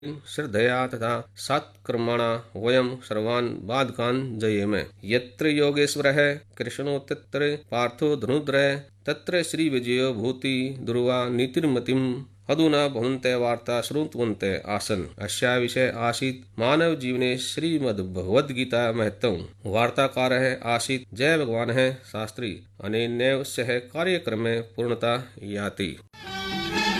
श्रद्धया तथा सत्कर्मणा वयं सर्वान् बाधकान् जयेम। यत्र योगेश्वरः कृष्णो तत्र पार्थो धनुर्धरः तत्र श्रीविजयो भूति दुर्वा नीतिर्मतिम्। अधुना भवन्तः वार्ता श्रुण्वन्तः आसन्। अस्या विषय आसीत् मानव जीवने श्रीमद्भगवद्गीता महत्त्वम्। वार्ताकारः आसीत् जय भगवान् शास्त्री। अनेनैव सह कार्यक्रमे पूर्णता याति।